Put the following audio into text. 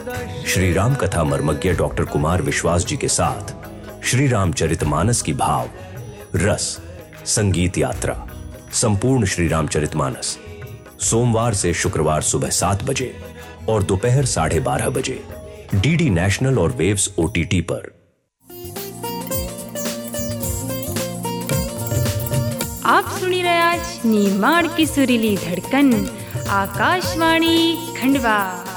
श्री राम कथा मर्मज्ञ डॉक्टर कुमार विश्वास जी के साथ श्री रामचरितमानस की भाव, रस, संगीत यात्रा, संपूर्ण श्री रामचरितमानस सोमवार से शुक्रवार सुबह 7 बजे और दोपहर 12:30 बजे डीडी नेशनल और वेव्स OTT पर। आप सुनी रहे आज निर्माण की सुरीली धड़कन, आकाशवाणी खंडवा।